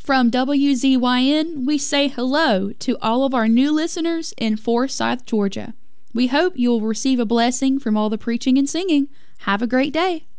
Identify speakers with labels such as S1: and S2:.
S1: From WZYN, we say hello to all of our new listeners in Forsyth, Georgia. We hope you will receive a blessing from all the preaching and singing. Have a great day.